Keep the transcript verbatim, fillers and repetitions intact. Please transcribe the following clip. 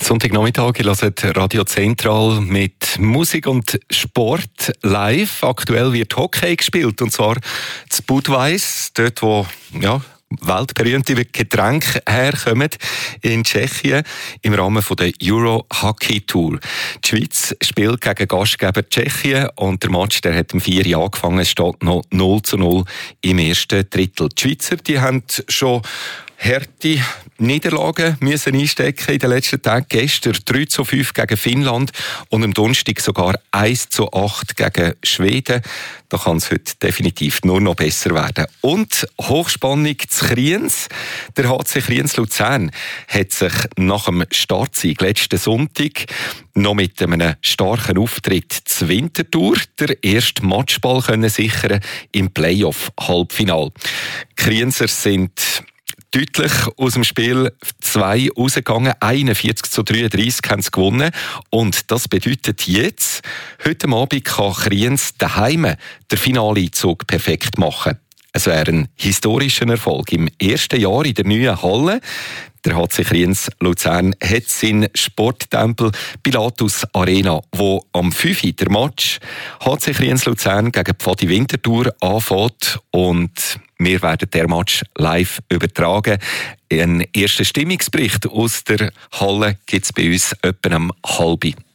Sonntagnachmittag, ihr hört Radio Zentral mit Musik und Sport live. Aktuell wird Hockey gespielt, und zwar zu Budweis, dort wo ja, weltberühmte Getränke herkommen, in Tschechien, im Rahmen der Euro Hockey Tour. Die Schweiz spielt gegen Gastgeber Tschechien und der Match der hat um vier Uhr angefangen. Es steht noch null zu null im ersten Drittel. Die Schweizer die haben schon harte Niederlagen müssen einstecken in den letzten Tagen. Gestern drei zu fünf gegen Finnland und am Donnerstag sogar eins zu acht gegen Schweden. Da kann es heute definitiv nur noch besser werden. Und Hochspannung zu Kriens. Der H C Kriens Luzern hat sich nach dem Startsieg letzten Sonntag noch mit einem starken Auftritt zur Winterthur der ersten Matchball können sichern im Playoff-Halbfinal. Krienser sind deutlich aus dem Spiel zwei rausgegangen. einundvierzig zu dreiunddreißig haben sie gewonnen. Und das bedeutet jetzt, heute Abend kann Kriens daheim den Finaleinzug perfekt machen. Es wäre ein historischer Erfolg im ersten Jahr in der neuen Halle. Der H C Kriens Luzern hat seinen Sporttempel Pilatus Arena, wo am fünf Uhr der Match H C Kriens Luzern gegen Pfadi Winterthur anfängt, und wir werden den Match live übertragen. Einen ersten Stimmungsbericht aus der Halle gibt es bei uns etwa um halb.